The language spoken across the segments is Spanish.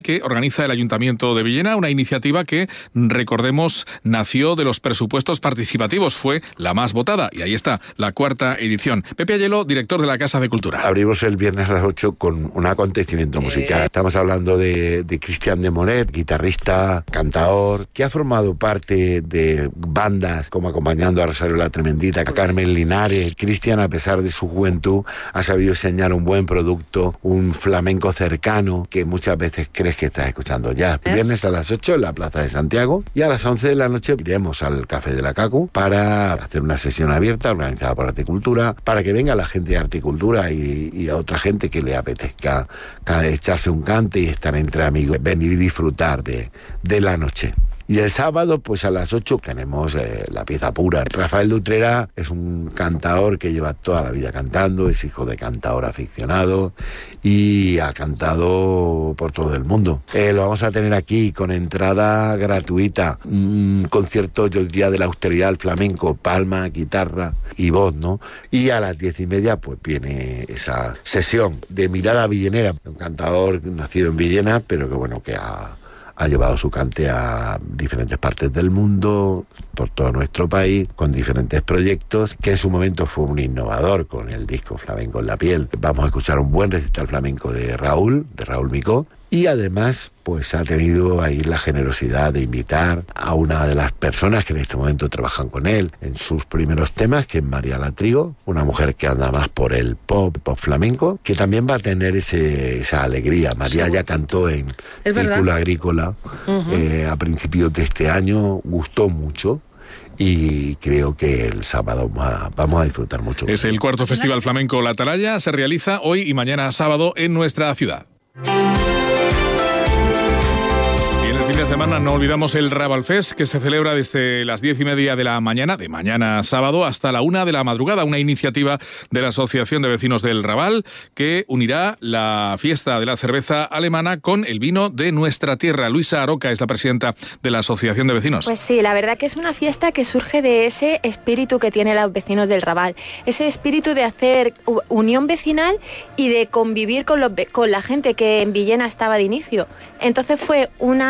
que organiza el Ayuntamiento de Villena, una iniciativa que, recordemos, nació de los presupuestos participativos, fue la más votada y ahí está, la 4ª edición. Pepe Ayelo, director de la Casa de Cultura. Abrimos el viernes a las 8 con un acontecimiento musical. Estamos hablando de Cristian de Monet, guitarrista, cantador, que ha formado parte de bandas como Acompañando a Rosario la Tremendita, a Carmen Linares. Cristian, a pesar de su juventud, ha sabido enseñar un buen producto, un flamenco cercano que muchas veces crees que estás escuchando ya. Viernes a las 8 en la Plaza de Santiago y a las 11 de la noche iremos al Café de la Cacu para hacer una sesión abierta organizada por Articultura, para que venga la gente de Articultura y a otra gente que le apetezca echarse un cante y estar entre amigos, venir y disfrutar de la noche. Y el sábado, pues a las 8 tenemos la pieza pura. Rafael de Utrera es un cantador que lleva toda la vida cantando, es hijo de cantador aficionado y ha cantado por todo el mundo. Lo vamos a tener aquí con entrada gratuita, un concierto, yo diría, de la austeridad al flamenco, palma, guitarra y voz, ¿no? Y a las 10:30 pues viene esa sesión de mirada villenera, un cantador nacido en Villena, pero que bueno, que ha llevado su cante a diferentes partes del mundo, por todo nuestro país, con diferentes proyectos, que en su momento fue un innovador con el disco Flamenco en la piel. Vamos a escuchar un buen recital flamenco de Raúl Micó, y además pues ha tenido ahí la generosidad de invitar a una de las personas que en este momento trabajan con él en sus primeros temas, que es María Latrigo, una mujer que anda más por el pop flamenco, que también va a tener esa alegría. María ya cantó en Círculo Agrícola a principios de este año, gustó mucho. Y creo que el sábado vamos a disfrutar mucho. Es el 4º Festival Flamenco La Atalaya, se realiza hoy y mañana sábado en nuestra ciudad. De semana no olvidamos el Raval Fest, que se celebra desde las 10:30 de la mañana, de mañana sábado, hasta la 1 de la madrugada, una iniciativa de la Asociación de Vecinos del Raval que unirá la fiesta de la cerveza alemana con el vino de nuestra tierra. Luisa Aroca es la presidenta de la Asociación de Vecinos. Pues sí, la verdad que es una fiesta que surge de ese espíritu que tienen los vecinos del Raval, ese espíritu de hacer unión vecinal y de convivir con la gente que en Villena estaba de inicio. Entonces fue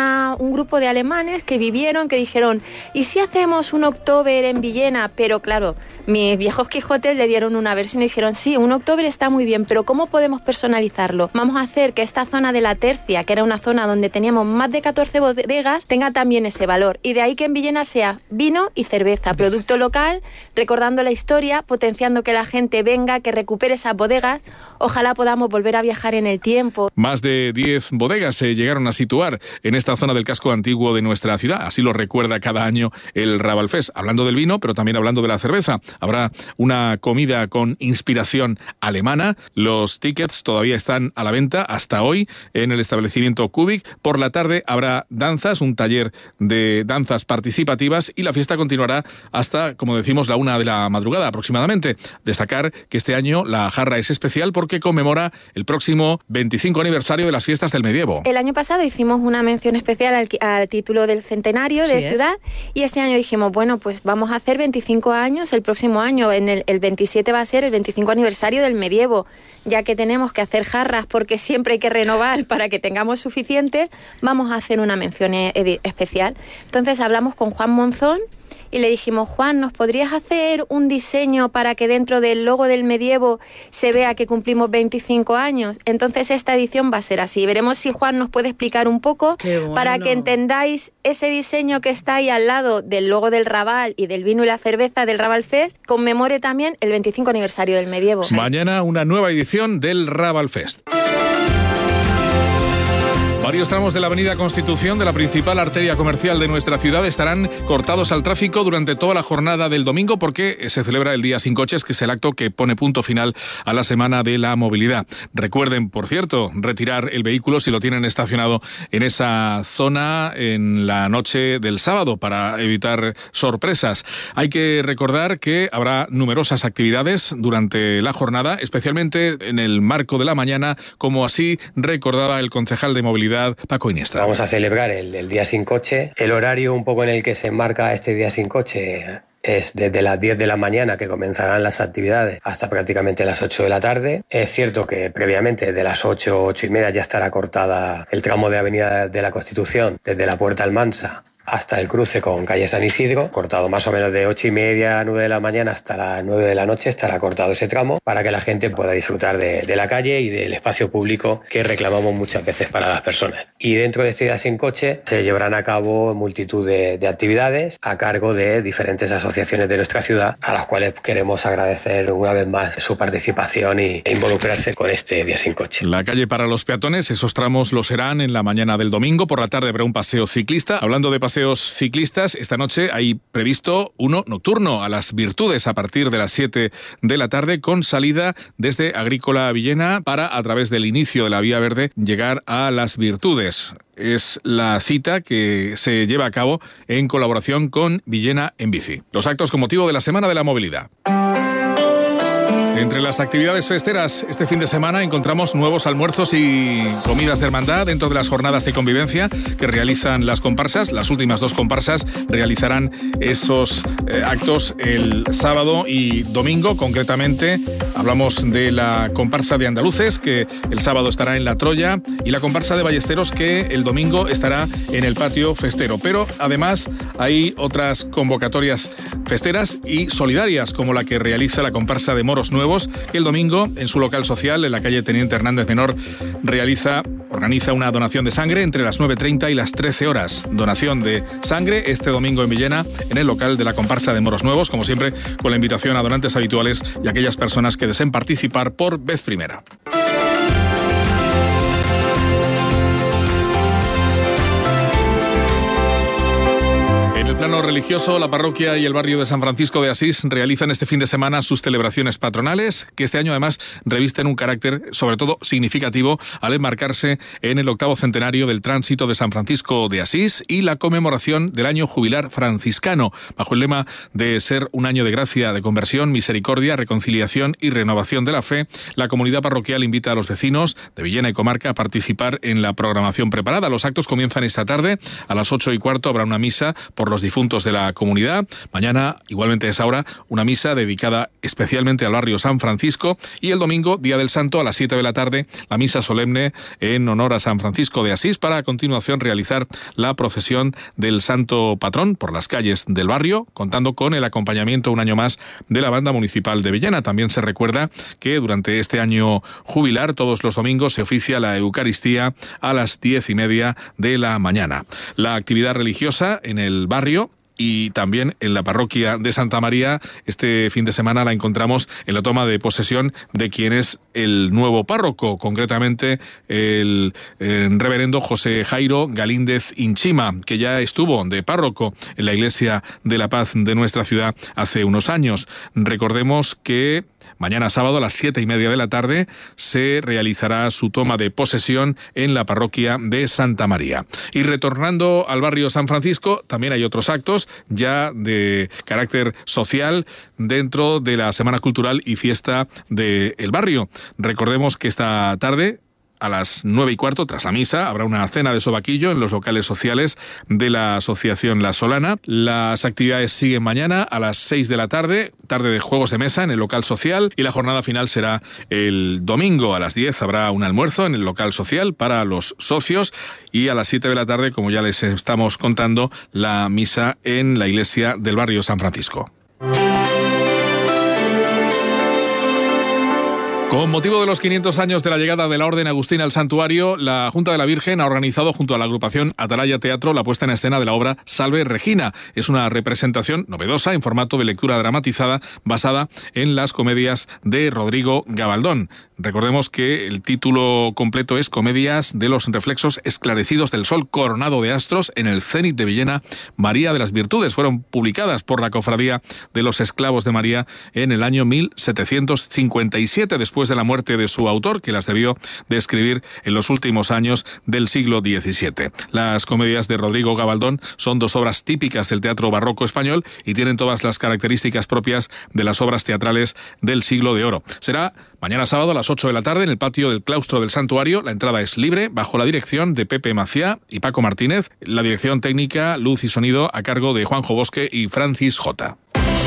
un grupo de alemanes que vivieron, que dijeron, ¿y si hacemos un Oktober en Villena? Pero claro, mis viejos Quijotes le dieron una versión y dijeron, sí, un Oktober está muy bien, pero ¿cómo podemos personalizarlo? Vamos a hacer que esta zona de la Tercia, que era una zona donde teníamos más de 14 bodegas, tenga también ese valor. Y de ahí que en Villena sea vino y cerveza, producto local, recordando la historia, potenciando que la gente venga, que recupere esas bodegas. Ojalá podamos volver a viajar en el tiempo. Más de 10 bodegas se llegaron a situar en esta zona del casco antiguo de nuestra ciudad. Así lo recuerda cada año el Raval Fest. Hablando del vino, pero también hablando de la cerveza. Habrá una comida con inspiración alemana. Los tickets todavía están a la venta hasta hoy en el establecimiento Kubik. Por la tarde habrá danzas, un taller de danzas participativas y la fiesta continuará hasta, como decimos, la 1 de la madrugada aproximadamente. Destacar que este año la jarra es especial porque conmemora el próximo 25 aniversario de las fiestas del medievo. El año pasado hicimos una mención especial al título del centenario de ciudad y este año dijimos, bueno, pues vamos a hacer 25 años el próximo año, en el 27 va a ser el 25 aniversario del medievo, ya que tenemos que hacer jarras porque siempre hay que renovar para que tengamos suficiente, vamos a hacer una mención especial. Entonces hablamos con Juan Monzón y le dijimos, Juan, ¿nos podrías hacer un diseño para que dentro del logo del medievo se vea que cumplimos 25 años? Entonces esta edición va a ser así. Veremos si Juan nos puede explicar un poco para que entendáis ese diseño que está ahí al lado del logo del Raval y del vino y la cerveza del Raval Fest, conmemore también el 25 aniversario del medievo. Mañana una nueva edición del Raval Fest. Varios tramos de la avenida Constitución, de la principal arteria comercial de nuestra ciudad, estarán cortados al tráfico durante toda la jornada del domingo porque se celebra el Día Sin Coches, que es el acto que pone punto final a la Semana de la Movilidad. Recuerden, por cierto, retirar el vehículo si lo tienen estacionado en esa zona en la noche del sábado para evitar sorpresas. Hay que recordar que habrá numerosas actividades durante la jornada, especialmente en el marco de la mañana, como así recordaba el concejal de Movilidad, Paco Iniesta. Vamos a celebrar el Día Sin Coche. El horario un poco en el que se enmarca este Día Sin Coche es desde las 10 de la mañana que comenzarán las actividades hasta prácticamente las 8 de la tarde. Es cierto que previamente desde las 8 y media ya estará cortada el tramo de Avenida de la Constitución desde la Puerta Almansa hasta el cruce con calle San Isidro, cortado más o menos de 8 y media a 9 de la mañana hasta las 9 de la noche estará cortado ese tramo para que la gente pueda disfrutar de la calle y del espacio público que reclamamos muchas veces para las personas. Y dentro de este Día Sin Coche se llevarán a cabo multitud de actividades a cargo de diferentes asociaciones de nuestra ciudad, a las cuales queremos agradecer una vez más su participación e involucrarse con este Día Sin Coche. La calle para los peatones, esos tramos lo serán en la mañana del domingo. Por la tarde habrá un paseo ciclista. Hablando de paseos ciclistas, esta noche hay previsto uno nocturno a las Virtudes a partir de las 7 de la tarde, con salida desde Agrícola Villena para, a través del inicio de la Vía Verde, llegar a las Virtudes. Es la cita que se lleva a cabo en colaboración con Villena en Bici. Los actos con motivo de la Semana de la Movilidad. Entre las actividades festeras este fin de semana encontramos nuevos almuerzos y comidas de hermandad dentro de las jornadas de convivencia que realizan las comparsas. Las últimas 2 comparsas realizarán esos actos el sábado y domingo. Concretamente hablamos de la comparsa de Andaluces, que el sábado estará en la Troya, y la comparsa de Ballesteros, que el domingo estará en el patio festero. Pero además hay otras convocatorias festeras y solidarias, como la que realiza la comparsa de Moros Nuevos, que el domingo en su local social en la calle Teniente Hernández Menor organiza una donación de sangre entre las 9:30 y las 13 horas. Donación de sangre este domingo en Villena, en el local de la comparsa de Moros Nuevos, como siempre con la invitación a donantes habituales y a aquellas personas que deseen participar por vez primera. En el plano religioso, la parroquia y el barrio de San Francisco de Asís realizan este fin de semana sus celebraciones patronales, que este año además revisten un carácter sobre todo significativo al enmarcarse en el 8º centenario del tránsito de San Francisco de Asís y la conmemoración del año jubilar franciscano, bajo el lema de ser un año de gracia, de conversión, misericordia, reconciliación y renovación de la fe. La comunidad parroquial invita a los vecinos de Villena y comarca a participar en la programación preparada. Los actos comienzan esta tarde. A las 8:15 habrá una misa por los difuntos de la comunidad. Mañana, igualmente a esa hora, una misa dedicada especialmente al barrio San Francisco, y el domingo, Día del Santo, a las 7 de la tarde, la misa solemne en honor a San Francisco de Asís, para a continuación realizar la procesión del Santo Patrón por las calles del barrio, contando con el acompañamiento un año más de la Banda Municipal de Villena. También se recuerda que durante este año jubilar, todos los domingos se oficia la Eucaristía a las 10:30 de la mañana. La actividad religiosa en el barrio y también en la parroquia de Santa María este fin de semana la encontramos en la toma de posesión de quien es el nuevo párroco, concretamente el reverendo José Jairo Galíndez Inchima, que ya estuvo de párroco en la Iglesia de la Paz de nuestra ciudad hace unos años. Recordemos que mañana sábado a las 7:30 de la tarde se realizará su toma de posesión en la parroquia de Santa María. Y retornando al barrio San Francisco, también hay otros actos ya de carácter social dentro de la Semana Cultural y Fiesta del barrio. Recordemos que esta tarde, a las 9:15, tras la misa, habrá una cena de sobaquillo en los locales sociales de la Asociación La Solana. Las actividades siguen mañana a las 6 de la tarde, tarde de juegos de mesa en el local social, y la jornada final será el domingo. A las 10 habrá un almuerzo en el local social para los socios, y a las 7 de la tarde, como ya les estamos contando, la misa en la iglesia del barrio San Francisco. Con motivo de los 500 años de la llegada de la Orden Agustina al santuario, la Junta de la Virgen ha organizado junto a la agrupación Atalaya Teatro la puesta en escena de la obra Salve Regina. Es una representación novedosa en formato de lectura dramatizada basada en las comedias de Rodrigo Gabaldón. Recordemos que el título completo es Comedias de los reflexos esclarecidos del sol coronado de astros en el cénit de Villena, María de las Virtudes. Fueron publicadas por la Cofradía de los Esclavos de María en el año 1757, después de la muerte de su autor, que las debió de escribir en los últimos años del siglo XVII. Las comedias de Rodrigo Gabaldón son 2 obras típicas del teatro barroco español y tienen todas las características propias de las obras teatrales del siglo de oro. Será mañana sábado a las 8 de la tarde en el patio del claustro del santuario. La entrada es libre, bajo la dirección de Pepe Maciá y Paco Martínez. La dirección técnica, luz y sonido a cargo de Juanjo Bosque y Francis J.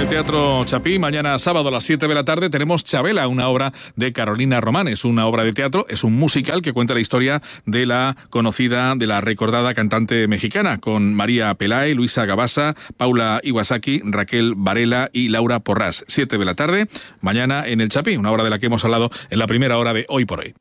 el Teatro Chapí, mañana sábado a las 7 de la tarde, tenemos Chabela, una obra de Carolina Román. Es una obra de teatro, es un musical que cuenta la historia de la conocida, de la recordada cantante mexicana, con María Pelae, Luisa Gabasa, Paula Iwasaki, Raquel Varela y Laura Porrás. 7 de la tarde, mañana en el Chapí, una obra de la que hemos hablado en la primera hora de Hoy por Hoy.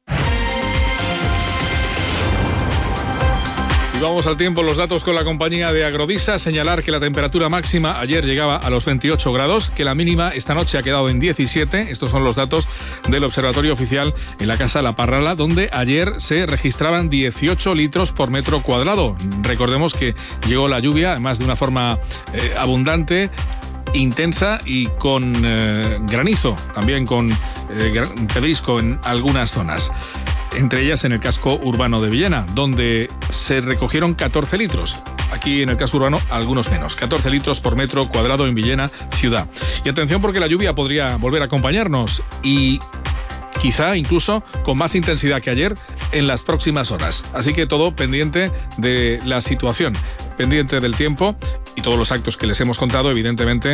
Vamos al tiempo, los datos con la compañía de Agrodisa. Señalar que la temperatura máxima ayer llegaba a los 28 grados, que la mínima esta noche ha quedado en 17. Estos son los datos del Observatorio Oficial en la Casa La Parrala, donde ayer se registraban 18 litros por metro cuadrado. Recordemos que llegó la lluvia, además de una forma abundante, intensa y con granizo, también con pedrisco en algunas zonas. Entre ellas en el casco urbano de Villena, donde se recogieron 14 litros. Aquí en el casco urbano algunos menos. 14 litros por metro cuadrado en Villena, ciudad. Y atención porque la lluvia podría volver a acompañarnos y quizá incluso con más intensidad que ayer en las próximas horas. Así que todo pendiente de la situación, pendiente del tiempo y todos los actos que les hemos contado, evidentemente,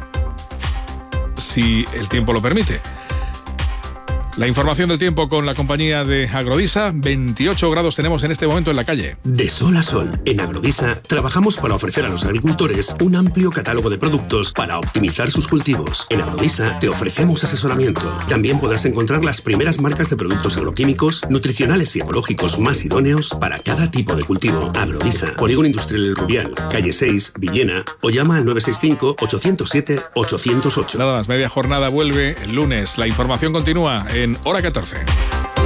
si el tiempo lo permite. La información del tiempo con la compañía de Agrodisa. 28 grados tenemos en este momento en la calle. De sol a sol, en Agrodisa trabajamos para ofrecer a los agricultores un amplio catálogo de productos para optimizar sus cultivos. En Agrodisa te ofrecemos asesoramiento. También podrás encontrar las primeras marcas de productos agroquímicos, nutricionales y ecológicos más idóneos para cada tipo de cultivo. Agrodisa, Polígono Industrial El Rubial, calle 6, Villena, o llama al 965-807-808. Nada más, media jornada vuelve el lunes. La información continúa en Hora 14.